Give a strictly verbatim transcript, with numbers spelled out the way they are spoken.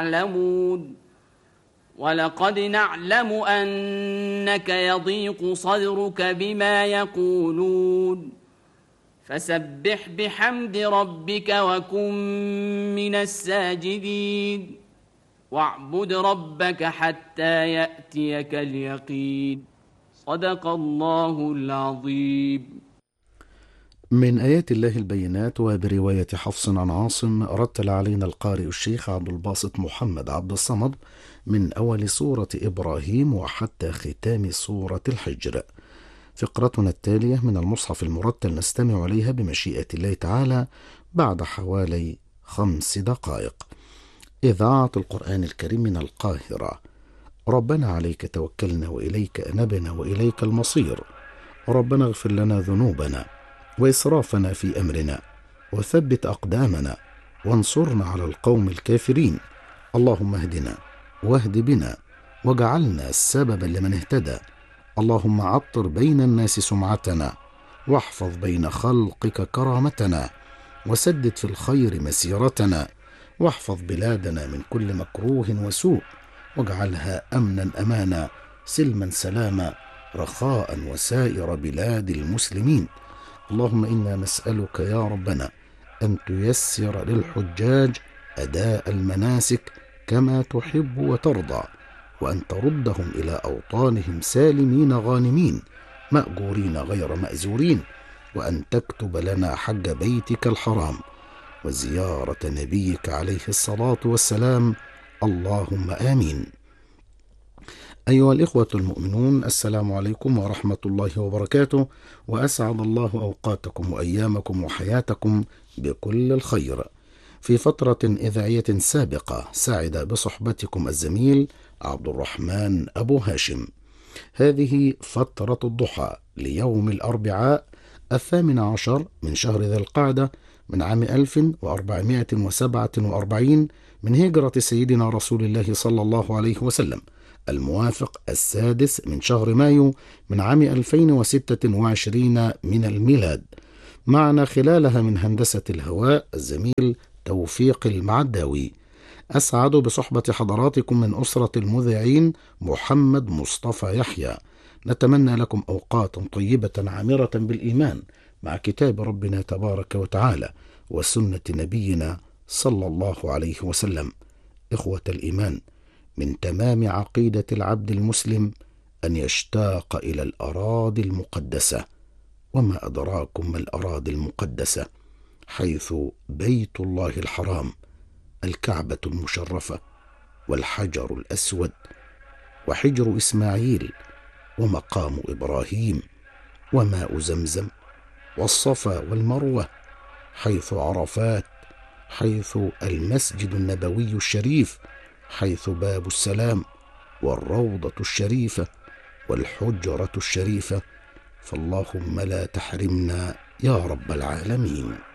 يعلمون ولقد نعلم أنك يضيق صدرك بما يقولون فسبح بحمد ربك وكن من الساجدين واعبد ربك حتى يأتيك اليقين صدق الله العظيم. من آيات الله البينات وبرواية حفص عن عاصم رتل علينا القارئ الشيخ عبد الباسط محمد عبد الصمد من أول سورة إبراهيم وحتى ختام سورة الحجر. فقرتنا التالية من المصحف المرتل نستمع إليها بمشيئة الله تعالى بعد حوالي خمس دقائق. إذاعة القرآن الكريم من القاهرة. ربنا عليك توكلنا وإليك أنبنا وإليك المصير. ربنا اغفر لنا ذنوبنا وإسرافنا في أمرنا وثبت أقدامنا وانصرنا على القوم الكافرين. اللهم اهدنا واهد بنا واجعلنا سببا لمن اهتدى. اللهم عطر بين الناس سمعتنا واحفظ بين خلقك كرامتنا وسدد في الخير مسيرتنا واحفظ بلادنا من كل مكروه وسوء واجعلها أمنا أمانا سلما سلاما رخاء وسائر بلاد المسلمين. اللهم إنا نسألك يا ربنا أن تيسر للحجاج أداء المناسك كما تحب وترضى وأن تردهم إلى أوطانهم سالمين غانمين مأجورين غير مأزورين وأن تكتب لنا حج بيتك الحرام وزيارة نبيك عليه الصلاة والسلام. اللهم آمين. أيها الإخوة المؤمنون، السلام عليكم ورحمة الله وبركاته، وأسعد الله أوقاتكم وأيامكم وحياتكم بكل الخير. في فترة إذاعية سابقة سعد بصحبتكم الزميل عبد الرحمن أبو هاشم. هذه فترة الضحى ليوم الأربعاء الثامن عشر من شهر ذي القعدة من عام ألف وأربعمائة وسبعة وأربعين من هجرة سيدنا رسول الله صلى الله عليه وسلم، الموافق السادس من شهر مايو من عام ألفين وستة وعشرين من الميلاد. معنا خلالها من هندسة الهواء الزميل توفيق المعداوي. أسعد بصحبة حضراتكم من أسرة المذيعين محمد مصطفى يحيى. نتمنى لكم أوقاتا طيبة عامرة بالإيمان مع كتاب ربنا تبارك وتعالى وسنة نبينا صلى الله عليه وسلم. إخوة الإيمان، من تمام عقيدة العبد المسلم أن يشتاق إلى الأراضي المقدسة. وما أدراكم ما الأراضي المقدسة؟ حيث بيت الله الحرام، الكعبة المشرفة، والحجر الأسود، وحجر إسماعيل، ومقام إبراهيم، وماء زمزم، والصفا والمروة، حيث عرفات، حيث المسجد النبوي الشريف، حيث باب السلام، والروضة الشريفة، والحجرة الشريفة. فاللهم لا تحرمنا يا رب العالمين.